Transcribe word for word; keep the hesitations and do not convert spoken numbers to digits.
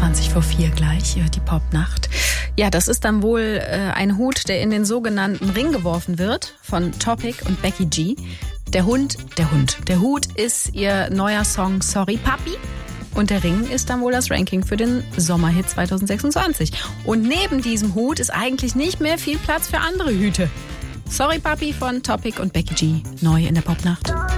zwanzig vor vier gleich, die Popnacht. Ja, das ist dann wohl äh, ein Hut, der in den sogenannten Ring geworfen wird von Topic und Becky G. Der Hund, der Hund. Der Hut ist ihr neuer Song Sorry Papi. Und der Ring ist dann wohl das Ranking für den Sommerhit zwanzig sechsundzwanzig. Und neben diesem Hut ist eigentlich nicht mehr viel Platz für andere Hüte. Sorry Papi von Topic und Becky G. Neu in der Popnacht.